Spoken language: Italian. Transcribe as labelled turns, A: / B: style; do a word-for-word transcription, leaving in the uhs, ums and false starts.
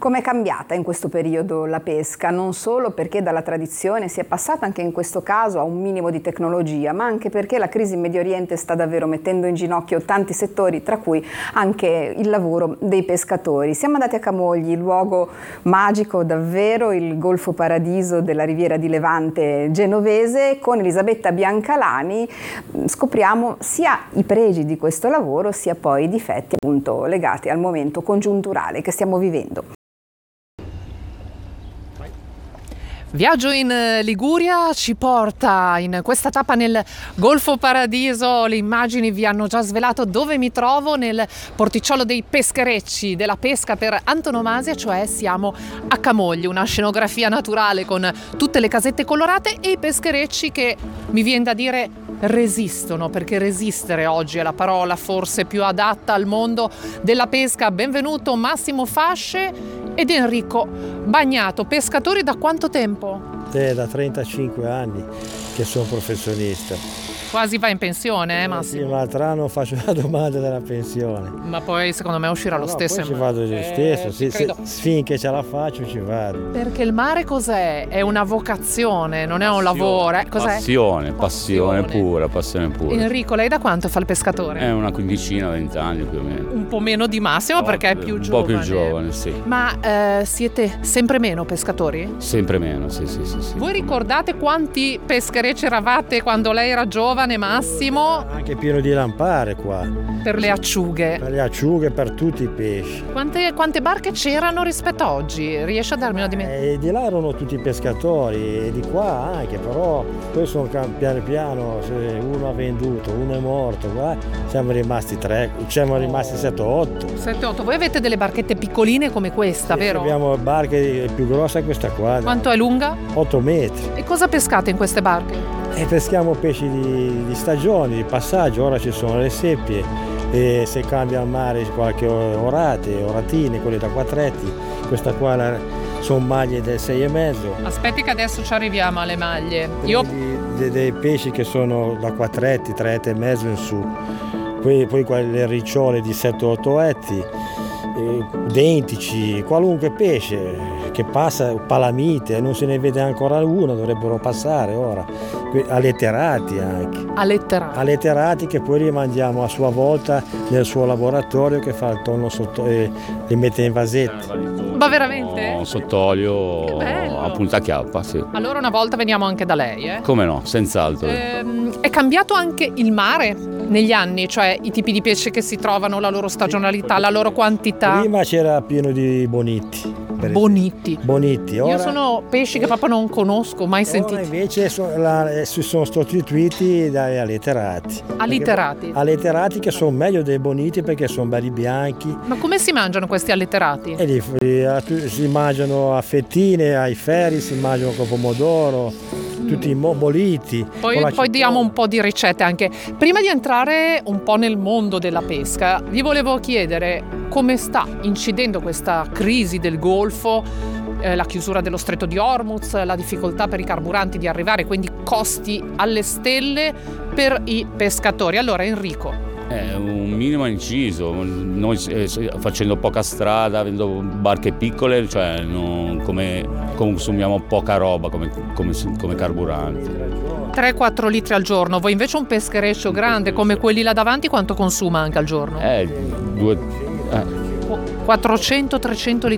A: Com'è cambiata in questo periodo la pesca? Non solo perché dalla tradizione si è passata anche in questo caso a un minimo di tecnologia, ma anche perché la crisi in Medio Oriente sta davvero mettendo in ginocchio tanti settori, tra cui anche il lavoro dei pescatori. Siamo andati a Camogli, luogo magico davvero, il Golfo Paradiso della Riviera di Levante genovese. Con Elisabetta Biancalani scopriamo sia i pregi di questo lavoro, sia poi i difetti appunto legati al momento congiunturale che stiamo vivendo.
B: Viaggio in Liguria ci porta in questa tappa nel Golfo Paradiso. Le immagini vi hanno già svelato dove mi trovo, nel porticciolo dei pescherecci della pesca per antonomasia, cioè siamo a Camogli, una scenografia naturale con tutte le casette colorate e i pescherecci che mi viene da dire resistono, perché resistere oggi è la parola forse più adatta al mondo della pesca. Benvenuto Massimo Fasce ed Enrico Bagnato, pescatori da quanto tempo?
C: Eh, da trentacinque anni che sono professionista.
B: Quasi va in pensione, eh Massimo?
C: Sì, l'altro anno faccio la domanda della pensione.
B: Ma poi secondo me uscirà lo
C: no,
B: stesso.
C: Poi ci vado lo stesso,
B: eh,
C: sì, se, finché ce la faccio ci vado.
B: Perché il mare cos'è? È una vocazione, non è un
D: passione,
B: lavoro. Eh? Cos'è?
D: Passione, passione, passione pura, passione pura.
B: Enrico, lei da quanto fa il pescatore?
D: È una quindicina, vent'anni più o meno.
B: Un po' meno di Massimo, no, perché è più giovane.
D: Un po' più giovane, sì.
B: Ma eh, siete sempre meno pescatori?
D: Sempre meno, sì, sì, sì, sì.
B: Voi ricordate quanti pescherecci eravate quando lei era giovane, Massimo?
C: Anche pieno di lampare qua.
B: Per le acciughe.
C: Per le acciughe, per tutti i pesci.
B: Quante, quante barche c'erano rispetto a oggi? Riesce a darmi una dimensione?
C: E di là erano tutti pescatori, e di qua anche, però poi sono piano piano, uno ha venduto, uno è morto, qua siamo rimasti tre, siamo rimasti sette otto.
B: sette otto. Voi avete delle barchette piccoline come questa,
C: sì,
B: vero?
C: Abbiamo barche più grosse questa qua.
B: Quanto è lunga?
C: otto metri.
B: E cosa pescate in queste barche?
C: E peschiamo pesci di, di stagione, di passaggio, ora ci sono le seppie e se cambia il mare qualche orate, oratine, quelle da quattretti, questa qua la, sono maglie del sei e mezzo.
B: Aspetti che adesso ci arriviamo alle maglie. Io...
C: Dei, dei pesci che sono da quattretti, tre etti e mezzo in su, poi, poi quelle ricciole di sette otto etti, eh, dentici, qualunque pesce che passa, palamite, non se ne vede ancora uno, dovrebbero passare ora, aletterati anche.
B: Alletterati.
C: Aletterati che poi rimandiamo a sua volta nel suo laboratorio che fa il tonno sotto e li mette in vasetti.
B: Ma veramente?
D: No, sott'olio a punta chiappa, sì.
B: Allora una volta veniamo anche da lei, eh?
D: Come no, senz'altro.
B: Ehm, è cambiato anche il mare negli anni, cioè i tipi di pesce che si trovano, la loro stagionalità, la loro quantità?
C: Prima c'era pieno di bonitti.
B: Bonitti.
C: Bonitti. Ora,
B: Io sono pesci che proprio non conosco, mai sentiti.
C: Ora invece so, la, si sono sostituiti dai alletterati.
B: Allitterati?
C: Alletterati che sono meglio dei bonitti perché sono belli bianchi.
B: Ma come si mangiano questi alletterati?
C: E li, li, si mangiano a fettine, ai ferri, si mangiano con pomodoro, mm. tutti immoboliti.
B: Poi, poi diamo un po' di ricette anche. Prima di entrare un po' nel mondo della pesca, vi volevo chiedere come sta incidendo questa crisi del Golfo, eh, la chiusura dello stretto di Hormuz, la difficoltà per i carburanti di arrivare, quindi costi alle stelle per i pescatori. Allora Enrico.
D: È un minimo inciso, noi eh, facendo poca strada, avendo barche piccole, cioè non, come consumiamo poca roba come, come, come carburanti.
B: tre quattro litri al giorno, voi invece un peschereccio grande come quelli là davanti quanto consuma anche al giorno?
D: Eh, due... Eh.
B: quattrocento trecento litri